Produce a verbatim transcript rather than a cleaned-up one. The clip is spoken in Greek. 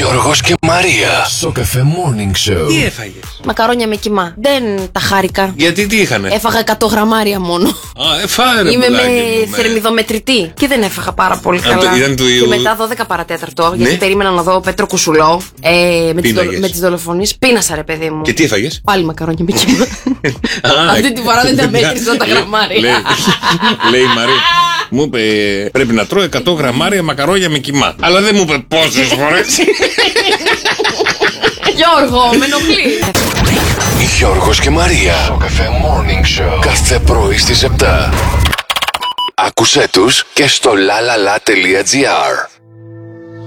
Γιώργος και Μαρία. Σοκαφέ Morning Show. Τι έφαγες? Μακαρόνια με κιμά. Δεν τα χάρηκα. Γιατί τι είχανε? Έφαγα εκατό γραμμάρια μόνο. Α, εφάρε. Είμαι με θερμιδομετρητή και δεν έφαγα πάρα πολύ καλά. το- ήταν του Και ιού- μετά δώδεκα παρατέταρτο, Ναι. γιατί περίμενα να δω Πέτρο Κουσουλό. Ε, με, τις δολο, Πίναγες. με τις δολοφονίες. Πίνασα, ρε παιδί μου. Και τι έφαγες? Πάλι μακαρόνια με κιμά. Α, Αυτή τη φορά δεν τα μέτρησα τα λέει- γραμμάρια. λέει- Λέει η Μαρία. Μου είπε πρέπει να τρώω εκατό γραμμάρια μακαρόνια με κιμά. Αλλά δεν μου είπε πόσες φορές. Γιώργο, με ενοχλεί. Γιώργος και Μαρία. Σοκαφέ Morning Show. Κάθε πρωί στις επτά. Άκουσέ τους και στο lalala.gr.